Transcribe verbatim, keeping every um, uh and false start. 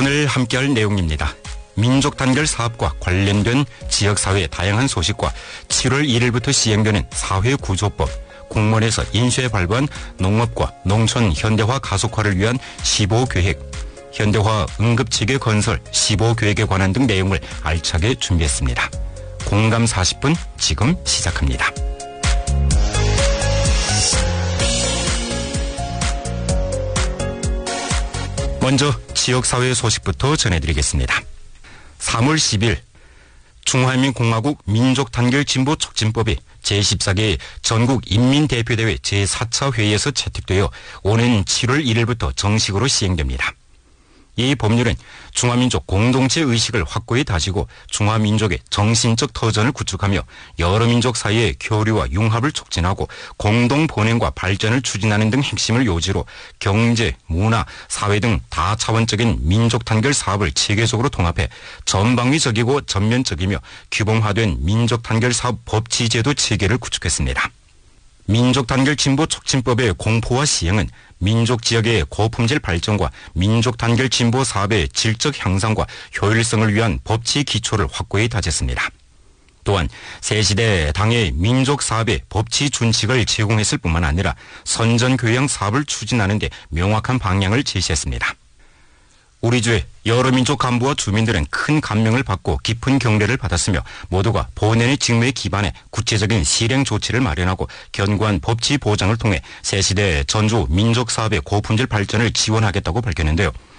오늘 함께할 내용입니다. 민족 단결 사업과 관련된 지역사회의 다양한 소식과 칠월 일일부터 시행되는 사회구조법, 공무원에서 인쇄 발부한 농업과 농촌 현대화 가속화를 위한 십오 계획, 현대화 응급체계 건설 십오 계획에 관한 등 내용을 알차게 준비했습니다. 공감 사십 분 지금 시작합니다. 먼저 지역사회 소식부터 전해드리겠습니다. 삼월 십일 중华人民공화국 민족단결진보촉진법이 제십사 개 전국인민대표대회 제사 차 회의에서 채택되어 오는 칠월 일일부터 정식으로 시행됩니다. 이 법률은 중화민족 공동체 의식을 확고히 다지고 중화민족의 정신적 터전을 구축하며 여러 민족 사이의 교류와 융합을 촉진하고 공동 번영과 발전을 추진하는 등 핵심을 요지로 경제, 문화, 사회 등 다차원적인 민족 단결 사업을 체계적으로 통합해 전방위적이고 전면적이며 규범화된 민족 단결 사업 법치제도 체계를 구축했습니다. 민족단결진보촉진법의 공포와 시행은 민족 지역의 고품질 발전과 민족단결 진보 사업의 질적 향상과 효율성을 위한 법치 기초를 확고히 다졌습니다. 또한 새시대 당의 민족 사업의 법치 준칙을 제공했을 뿐만 아니라 선전교양 사업을 추진하는 데 명확한 방향을 제시했습니다. 우리 주의 여러 민족 간부와 주민들은 큰 감명을 받고 깊은 경례를 받았으며 모두가 본연의 직무에 기반해 구체적인 실행 조치를 마련하고 견고한 법치 보장을 통해 새시대 전주 민족 사업의 고품질 발전을 지원하겠다고 밝혔는데요.